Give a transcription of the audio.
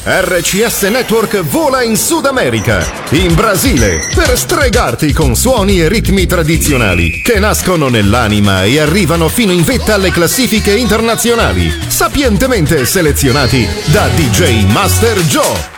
RCS Network vola in Sud America, in Brasile, per stregarti con suoni e ritmi tradizionali che nascono nell'anima e arrivano fino in vetta alle classifiche internazionali, sapientemente selezionati da DJ Master Joe.